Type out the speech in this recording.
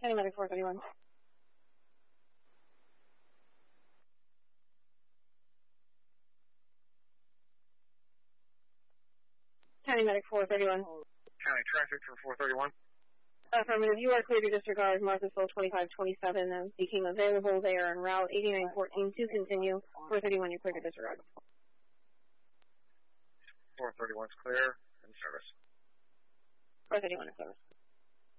County Medic 431. County Medic 431. County Traffic for 431. Affirmative, you are clear to disregard Marcusville 2527 became available. They are en route 8914 to continue. 431, you're clear to disregard. 431's clear, in service. 431 in service.